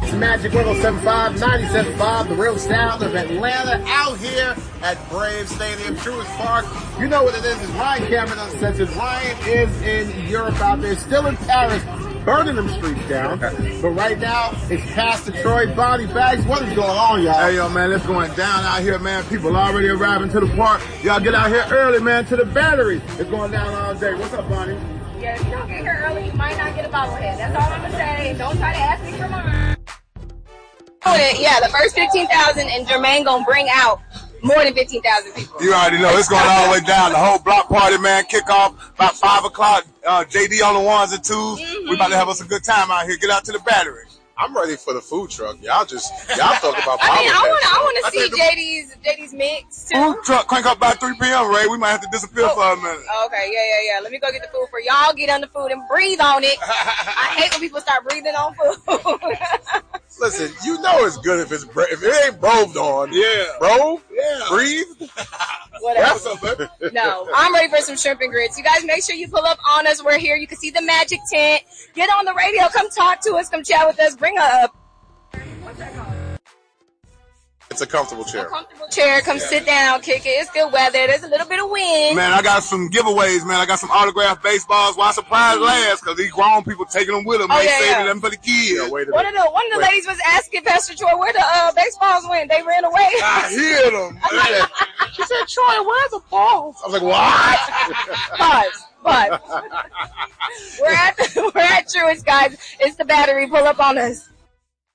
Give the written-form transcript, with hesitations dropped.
Magic 107.5, 97.5, the real sound of Atlanta out here at Braves Stadium, Truist Park. You know what it is. It's Ryan Cameron Uncensored. Ryan is in Europe out there, still in Paris, burning them streets down. But right now, it's past Detroit, body bags. What is going on, y'all? Hey, yo, man, it's going down out here, man. People already arriving to the park. Y'all get out here early, man, to the Battery. It's going down all day. What's up, Bonnie? Yeah, if you don't get here early, you might not get a bobblehead. That's all I'm going to say. Don't try to ask me for mine. Yeah, the first 15,000, and Jermaine going to bring out more than 15,000 people. You already know. It's going all the way down. The whole block party, man. Kick off about 5 o'clock. JD on the ones and twos. We about to have us a good time out here. Get out to the Battery. I'm ready for the food truck. Y'all talk about I mean, I want to see JD's mix too. Food truck crank up by 3 p.m., Ray. We might have to disappear for a minute. Okay, yeah. Let me go get the food for y'all. Get on the food and breathe on it. I hate when people start breathing on food. Listen, you know it's good if it ain't broved on. Yeah. Brove? Yeah. Breathe? Whatever. No, I'm ready for some shrimp and grits. You guys make sure you pull up on us. We're here. You can see the magic tent. Get on the radio. Come talk to us. Come chat with us. Bring up. What's that called? It's a comfortable chair. Come sit down, kick it. It's good weather. There's a little bit of wind. Man, I got some giveaways, man. I got some autographed baseballs. Why surprise last? Because these grown people taking them with them. They saving them for the kids. Yeah, one of the ladies was asking Pastor Troy where the baseballs went. They ran away. I hear them. She said, Troy, where's the balls? I was like, what? Pause. We're at Truist, guys. It's the Battery. Pull up on us.